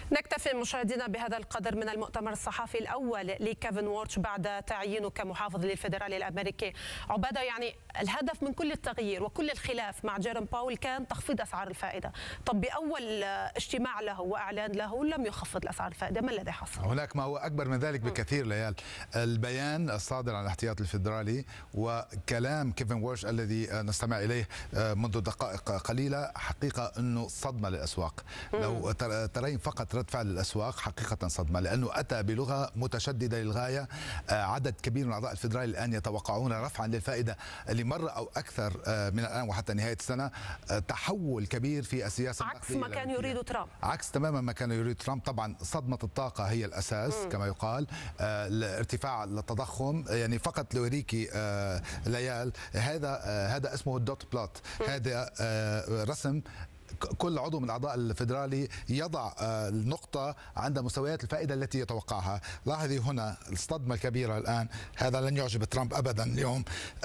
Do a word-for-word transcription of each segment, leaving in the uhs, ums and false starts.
نكتفي مشاهدينا بهذا القدر من المؤتمر الصحفي الأول لكيفن وورش بعد تعيينه كمحافظ للفيدرالي الأمريكي. عبادة، يعني الهدف من كل التغيير وكل الخلاف مع جيروم باول كان تخفيض أسعار الفائدة. طب بأول اجتماع له وإعلان له لم يخفض الأسعار الفائدة، ما الذي حصل؟ هناك ما هو أكبر من ذلك بكثير ليال. البيان الصادر عن الاحتياطي الفيدرالي وكلام كيفن وورش الذي نستمع إليه منذ دقائق قليلة حقيقة أنه صدمة للأسواق. لو ترين فقط رد فعل الأسواق حقيقة صدمة، لأنه أتى بلغة متشددة للغاية. عدد كبير من أعضاء الفيدرالي الآن يتوقعون رفعا للفائدة لمرة أو أكثر من الآن وحتى نهاية السنة. تحول كبير في السياسة عكس ما كان يريد ترامب، عكس تماما ما كان يريد ترامب. طبعا صدمة الطاقة هي الأساس م. كما يقال. ارتفاع التضخم، يعني فقط لأريكي ليال، هذا هذا اسمه الدوت بلوت. هذا رسم كل عضو من اعضاء الفيدرالي يضع النقطه عند مستويات الفائده التي يتوقعها. لاحظي هنا الصدمه الكبيره الان، هذا لن يعجب ترامب ابدا اليوم.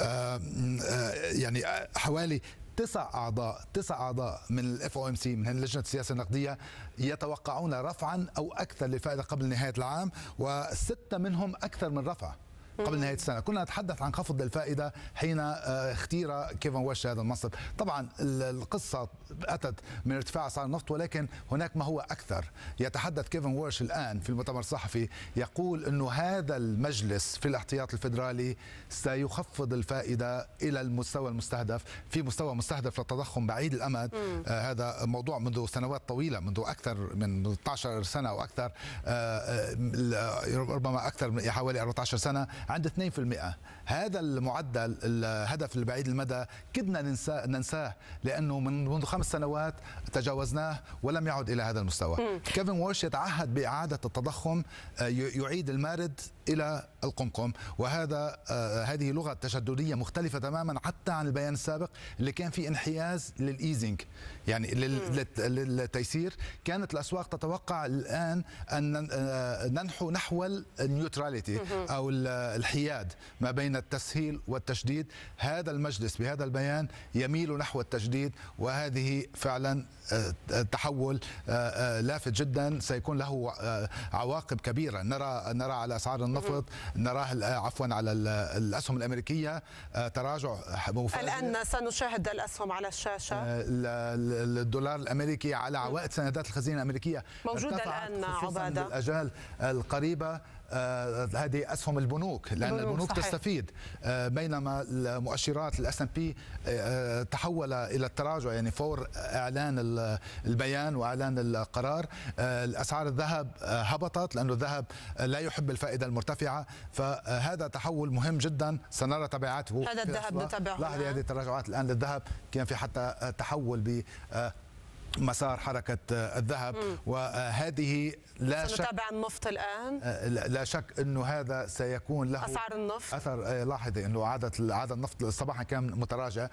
يعني حوالي تسع اعضاء تسع اعضاء من الاف او ام سي، من لجنه السياسه النقديه، يتوقعون رفعا او اكثر للفائده قبل نهايه العام، وسته منهم اكثر من رفع قبل نهاية السنة. كنا نتحدث عن خفض الفائدة حين اختير كيفن وورش هذا المنصب. طبعا القصة أتت من ارتفاع أسعار النفط، ولكن هناك ما هو أكثر. يتحدث كيفن وورش الآن في المؤتمر الصحفي، يقول أنه هذا المجلس في الاحتياط الفيدرالي سيخفض الفائدة إلى المستوى المستهدف، في مستوى مستهدف للتضخم بعيد الأمد. آه هذا موضوع منذ سنوات طويلة، منذ أكثر من اثنتي عشرة سنة أو أكثر، آه ربما أكثر من حوالي أربعة عشر سنة، عند اثنين بالمئة. هذا المعدل الهدف البعيد المدى كدنا ننساه ننساه لانه من منذ خمس سنوات تجاوزناه ولم يعد الى هذا المستوى. م. كيفن وورش يتعهد باعاده التضخم، يعيد المارد الى القمقم، وهذا هذه لغه تشدديه مختلفه تماما حتى عن البيان السابق اللي كان فيه انحياز للايزنج، يعني للتيسير. كانت الاسواق تتوقع الان ان ننحو نحو النيوتراليتي او الحياد ما بين التسهيل والتشديد. هذا المجلس بهذا البيان يميل نحو التشديد، وهذه فعلا تحول لافت جدا سيكون له عواقب كبيرة. نرى نرى على أسعار النفط، نراه عفوا على الأسهم الأمريكية تراجع مفاجئ. الآن سنشاهد الأسهم على الشاشة. الدولار الأمريكي على عوائد سندات الخزينة الأمريكية موجودة الآن عبادة الأجال القريبة. آه هذه اسهم البنوك، لان البنوك, البنوك تستفيد. آه بينما المؤشرات الاس ام بي آه تحول الى التراجع، يعني فور اعلان البيان واعلان القرار. آه الاسعار الذهب آه هبطت لانه الذهب لا يحب الفائده المرتفعه، فهذا تحول مهم جدا سنرى تبعاته. هذا الذهب نتابعه. لاحظي هذه التراجعات الان للذهب، كان في حتى تحول ب آه مسار حركة الذهب. م. وهذه لا شك سنتابع النفط الآن. لا شك أنه هذا سيكون له أسعار النفط أثر. لاحظي أنه عادة عادة النفط صباحا كان متراجع،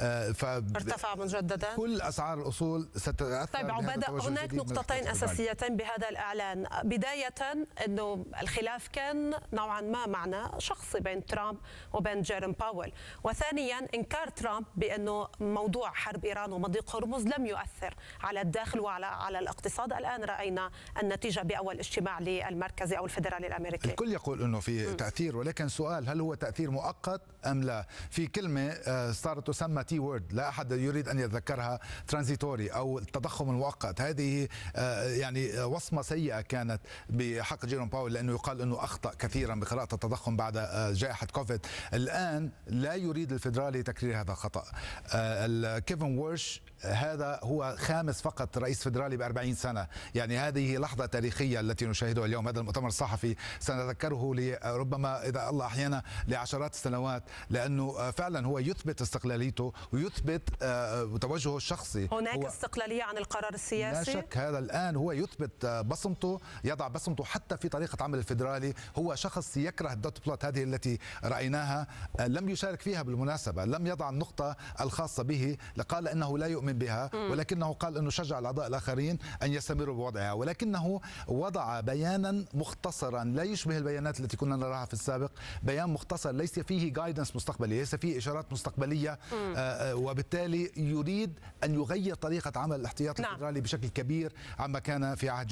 ارتفع مجددا. كل أسعار الأصول ستتأثر. طيب عبادة، هناك نقطتين أساسيتين بهذا الإعلان. بداية أنه الخلاف كان نوعا ما معنى شخصي بين ترامب وبين جيروم باول، وثانيا إنكار ترامب بأنه موضوع حرب إيران ومضيق هرمز لم يؤثر على الداخل وعلى على الاقتصاد. الآن رأينا النتيجة بأول اجتماع للمركزي أو الفيدرالي الأمريكي. الكل يقول أنه في م. تأثير، ولكن سؤال هل هو تأثير مؤقت أم لا؟ في كلمة صارت تسمى تي وورد، لا أحد يريد أن يتذكرها، ترانزيتوري أو التضخم المؤقت. هذه يعني وصمة سيئة كانت بحق جيروم باول، لأنه يقال أنه أخطأ كثيرا بقراءة التضخم بعد جائحة كوفيد. الآن لا يريد الفيدرالي تكرير هذا الخطأ. كيفن وورش هذا هو خامس فقط رئيس فيدرالي بأربعين سنة، يعني هذه لحظة تاريخية التي نشاهدها اليوم. هذا المؤتمر الصحفي سنذكره ربما إذا الله أحيانا لعشرات السنوات، لأنه فعلا هو يثبت استقلاليته ويثبت توجهه الشخصي. هناك استقلالية عن القرار السياسي لا شك. هذا الآن هو يثبت بصمته، يضع بصمته حتى في طريقة عمل الفيدرالي. هو شخص يكره الدوت بلوت هذه التي رأيناها، لم يشارك فيها بالمناسبة، لم يضع النقطة الخاصة به، قال إنه لا يؤمن بها، ولكنه قال أنه شجع الأعضاء الآخرين أن يستمروا بوضعها. ولكنه وضع بيانا مختصرا لا يشبه البيانات التي كنا نراها في السابق. بيان مختصر ليس فيه جايدنس مستقبلي، ليس فيه إشارات مستقبلية، آه وبالتالي يريد أن يغير طريقة عمل الاحتياط الفيدرالي بشكل كبير عما كان في عهد